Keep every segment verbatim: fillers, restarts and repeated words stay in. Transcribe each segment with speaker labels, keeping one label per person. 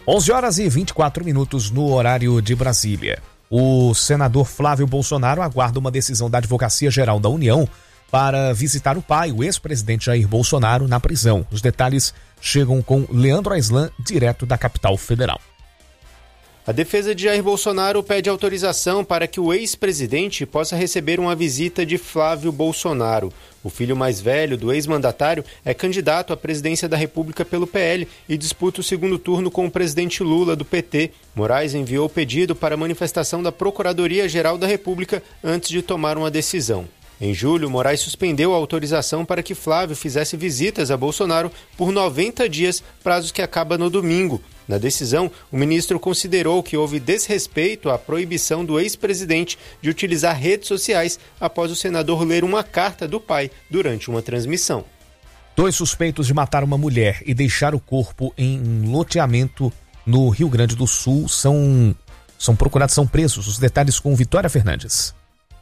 Speaker 1: onze horas e vinte e quatro minutos no horário de Brasília. O senador Flávio Bolsonaro aguarda uma decisão da Advocacia Geral da União para visitar o pai, o ex-presidente Jair Bolsonaro, na prisão. Os detalhes chegam com Leandro Aislan, direto da capital federal.
Speaker 2: A defesa de Jair Bolsonaro pede autorização para que o ex-presidente possa receber uma visita de Flávio Bolsonaro. O filho mais velho do ex-mandatário é candidato à presidência da República pelo P L e disputa o segundo turno com o presidente Lula, do P T. Moraes enviou o pedido para manifestação da Procuradoria-Geral da República antes de tomar uma decisão. Em julho, Moraes suspendeu a autorização para que Flávio fizesse visitas a Bolsonaro por noventa dias, prazo que acaba no domingo. Na decisão, o ministro considerou que houve desrespeito à proibição do ex-presidente de utilizar redes sociais após o senador ler uma carta do pai durante uma transmissão.
Speaker 1: Dois suspeitos de matar uma mulher e deixar o corpo em um loteamento no Rio Grande do Sul são, são procurados, são presos. Os detalhes com Vitória Fernandes.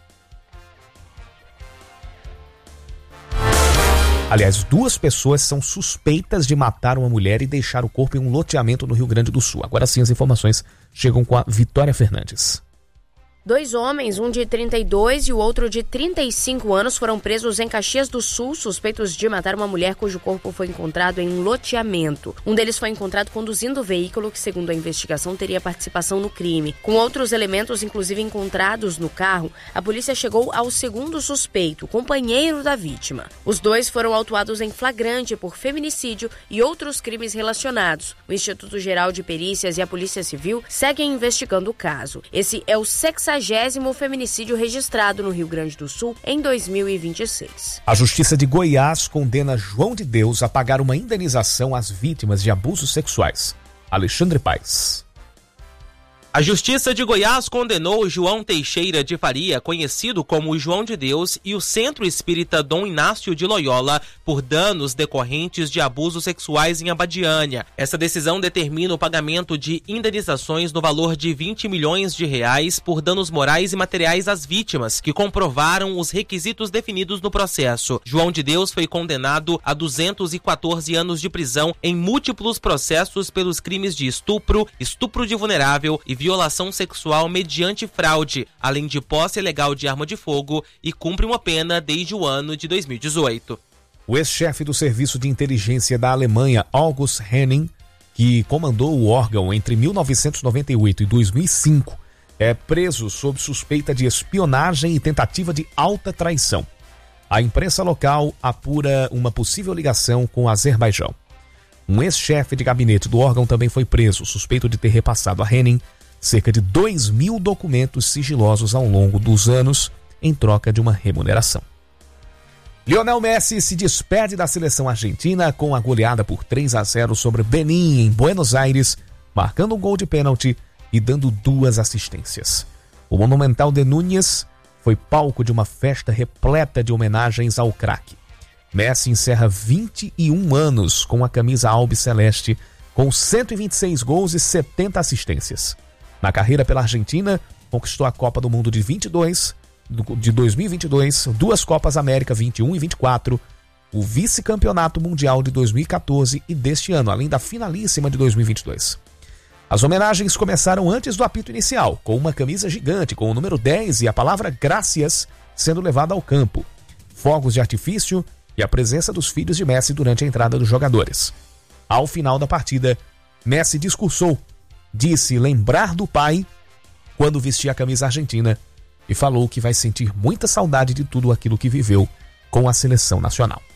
Speaker 1: Aliás, duas pessoas são suspeitas de matar uma mulher e deixar o corpo em um loteamento no Rio Grande do Sul. Agora sim, as informações chegam com a Vitória Fernandes.
Speaker 3: Dois homens, um de trinta e dois e o outro de trinta e cinco anos, foram presos em Caxias do Sul, suspeitos de matar uma mulher cujo corpo foi encontrado em um loteamento. Um deles foi encontrado conduzindo o veículo que, segundo a investigação, teria participação no crime. Com outros elementos, inclusive encontrados no carro, a polícia chegou ao segundo suspeito, companheiro da vítima. Os dois foram autuados em flagrante por feminicídio e outros crimes relacionados. O Instituto Geral de Perícias e a Polícia Civil seguem investigando o caso. Esse é o sexagésimo feminicídio registrado no Rio Grande do Sul em dois mil e vinte e seis.
Speaker 1: A Justiça de Goiás condena João de Deus a pagar uma indenização às vítimas de abusos sexuais. Alexandre Paes.
Speaker 4: A Justiça de Goiás condenou João Teixeira de Faria, conhecido como João de Deus, e o Centro Espírita Dom Inácio de Loyola por danos decorrentes de abusos sexuais em Abadiânia. Essa decisão determina o pagamento de indenizações no valor de vinte milhões de reais por danos morais e materiais às vítimas, que comprovaram os requisitos definidos no processo. João de Deus foi condenado a duzentos e quatorze anos de prisão em múltiplos processos pelos crimes de estupro, estupro de vulnerável e violação sexual mediante fraude, além de posse ilegal de arma de fogo, e cumpre uma pena desde o ano de dois mil e dezoito.
Speaker 1: O ex-chefe do Serviço de Inteligência da Alemanha, August Henning, que comandou o órgão entre mil novecentos e noventa e oito e dois mil e cinco, é preso sob suspeita de espionagem e tentativa de alta traição. A imprensa local apura uma possível ligação com o Azerbaijão. Um ex-chefe de gabinete do órgão também foi preso, suspeito de ter repassado a Henning cerca de dois mil documentos sigilosos ao longo dos anos em troca de uma remuneração. Lionel Messi se despede da seleção argentina com a goleada por três a zero sobre Benin em Buenos Aires, marcando um gol de pênalti e dando duas assistências. O Monumental de Núñez foi palco de uma festa repleta de homenagens ao craque. Messi encerra vinte e um anos com a camisa albiceleste, com cento e vinte e seis gols e setenta assistências. Na carreira pela Argentina, conquistou a Copa do Mundo de vinte e dois, de dois mil e vinte e dois, duas Copas América vinte e um e vinte e quatro, o vice-campeonato mundial de dois mil e quatorze e deste ano, além da finalíssima de dois mil e vinte e dois. As homenagens começaram antes do apito inicial, com uma camisa gigante com o número dez e a palavra Gracias sendo levada ao campo, fogos de artifício e a presença dos filhos de Messi durante a entrada dos jogadores. Ao final da partida, Messi discursou, disse lembrar do pai quando vestia a camisa argentina e falou que vai sentir muita saudade de tudo aquilo que viveu com a seleção nacional.